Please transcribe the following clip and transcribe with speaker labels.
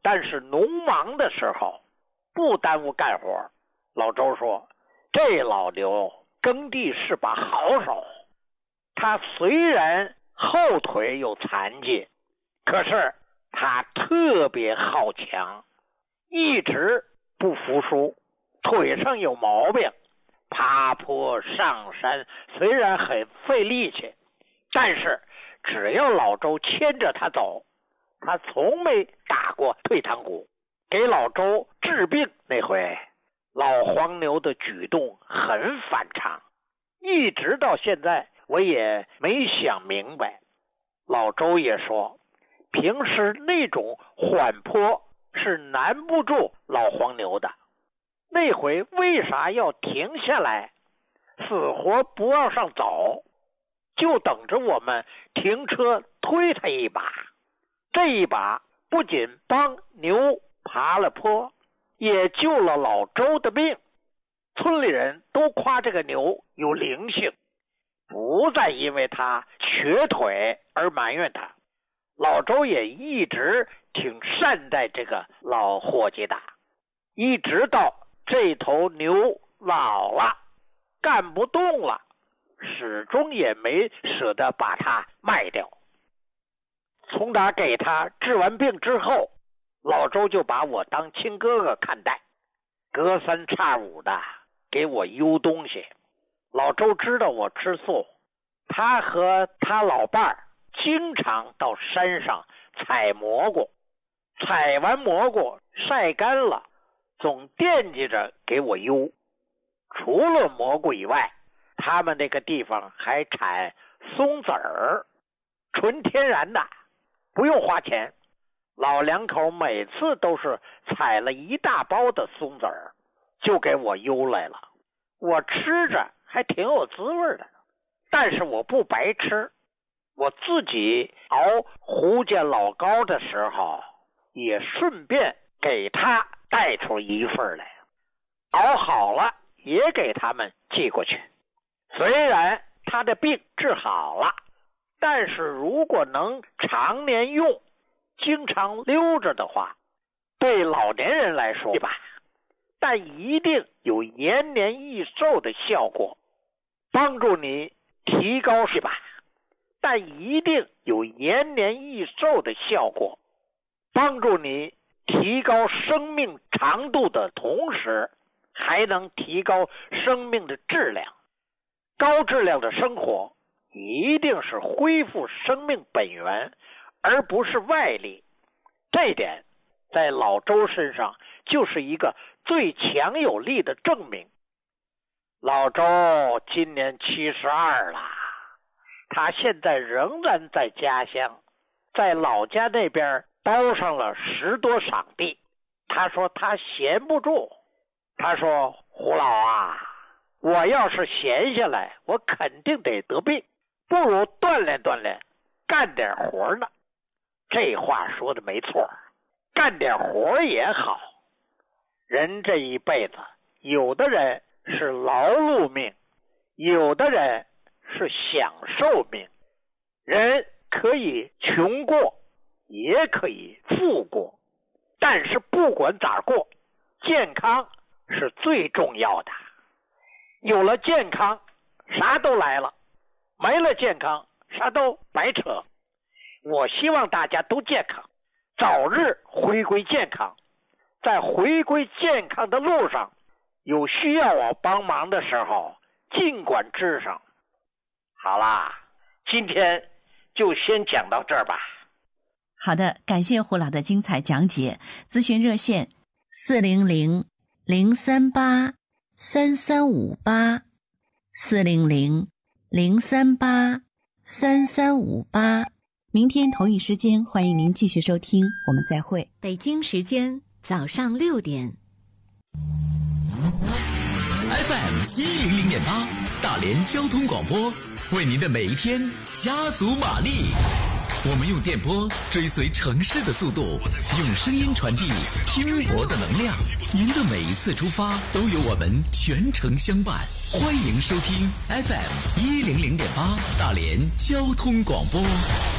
Speaker 1: 但是农忙的时候不耽误干活。老周说，这老牛耕地是把好手，他虽然后腿有残疾，可是他特别好强，一直不服输，腿上有毛病，爬坡上山虽然很费力气，但是只要老周牵着他走，他从没打过退堂鼓。给老周治病那回，老黄牛的举动很反常，一直到现在我也没想明白。老周也说，平时那种缓坡是难不住老黄牛的，那回为啥要停下来，死活不往上走，就等着我们停车推他一把。这一把不仅帮牛爬了坡，也救了老周的命。村里人都夸这个牛有灵性，不再因为他瘸腿而埋怨他。老周也一直挺善待这个老伙计的，一直到这头牛老了干不动了，始终也没舍得把它卖掉。从打给他治完病之后，老周就把我当亲哥哥看待，隔三差五的给我邮东西。老周知道我吃素，他和他老伴儿经常到山上采蘑菇，采完蘑菇晒干了，总惦记着给我邮。除了蘑菇以外，他们那个地方还产松子儿，纯天然的，不用花钱。老两口每次都是采了一大包的松子儿，就给我邮来了。我吃着还挺有滋味的，但是我不白吃，我自己熬胡家老糕的时候，也顺便给他带出一份来，熬好了也给他们寄过去。虽然他的病治好了，但是如果能常年用，经常溜着的话，对老年人来说对吧，但一定有延年益寿的效果，帮助你提高是吧，但一定有延年益寿的效果，帮助你提高生命长度的同时，还能提高生命的质量。高质量的生活一定是恢复生命本源，而不是外力。这一点在老周身上就是一个最强有力的证明。老周今年72了，他现在仍然在家乡，在老家那边包上了10多晌地。他说他闲不住，他说胡老啊，我要是闲下来，我肯定得得病，不如锻炼锻炼，干点活呢。这话说的没错，干点活也好。人这一辈子，有的人是劳碌命，有的人是享受命。人可以穷过，也可以富过，但是不管咋过，健康是最重要的。有了健康，啥都来了；没了健康，啥都白扯。我希望大家都健康，早日回归健康。在回归健康的路上，有需要我帮忙的时候，尽管吱声。好啦，今天就先讲到这儿吧。
Speaker 2: 好的，感谢胡老的精彩讲解。咨询热线400-038-3358 400-038-3358。明天同一时间，欢迎您继续收听，我们再会。
Speaker 3: 北京时间早上6点。
Speaker 4: FM 100.8，大连交通广播，为您的每一天加足马力。我们用电波追随城市的速度，用声音传递拼搏的能量。您的每一次出发，都有我们全程相伴。欢迎收听 FM 100.8，大连交通广播。